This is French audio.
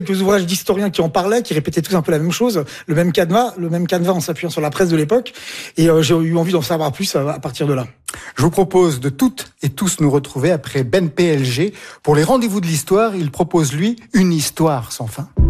Quelques ouvrages d'historiens qui en parlaient, qui répétaient tous un peu la même chose, le même canevas en s'appuyant sur la presse de l'époque. Et j'ai eu envie d'en savoir plus à partir de là. Je vous propose de toutes et tous nous retrouver après Ben PLG. Pour les rendez-vous de l'histoire, il propose, lui, une histoire sans fin.